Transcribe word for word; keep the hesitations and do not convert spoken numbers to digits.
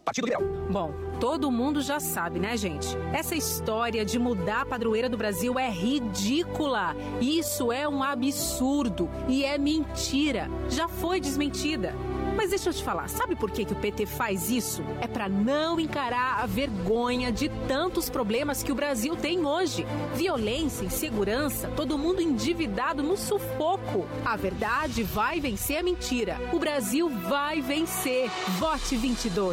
Partido Liberal. Bom, todo mundo já sabe, né, gente? Essa história de mudar a padroeira do Brasil é ridícula. Isso é um absurdo e é mentira. Já foi desmentida. Mas deixa eu te falar, sabe por que, que o P T faz isso? É para não encarar a vergonha de tantos problemas que o Brasil tem hoje. Violência, insegurança, todo mundo endividado no sufoco. A verdade vai vencer a mentira. O Brasil vai vencer. Vote vinte e dois.